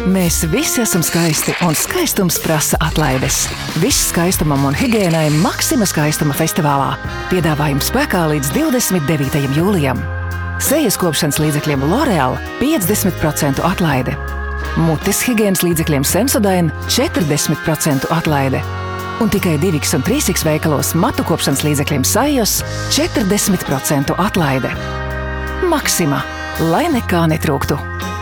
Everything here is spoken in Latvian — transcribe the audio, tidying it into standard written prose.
Mēs visi esam skaisti, un skaistums prasa atlaides. Viss skaistumam un higiēnai Maxima skaistuma festivālā. Piedāvājums spēkā līdz 29. jūlijam. Sejas kopšanas līdzekļiem L'Oreal 50% atlaide. Mutes higiēnas līdzekļiem Sensodyne 40% atlaide. Un tikai 2X un 3X veikalos matu kopšanas līdzekļiem Sajos 40% atlaide. Maxima, lai nekā netrūktu!